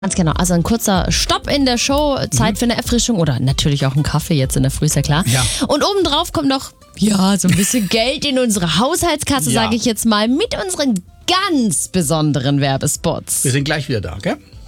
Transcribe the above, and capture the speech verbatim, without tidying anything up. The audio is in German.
Ganz genau. Also ein kurzer Stopp in der Show, Zeit mhm. für eine Erfrischung oder natürlich auch einen Kaffee jetzt in der Früh, ist ja klar. Ja. Und obendrauf kommt noch, ja, so ein bisschen Geld in unsere Haushaltskasse, Ja. sage ich jetzt mal, mit unseren ganz besonderen Werbespots. Wir sind gleich wieder da, gell?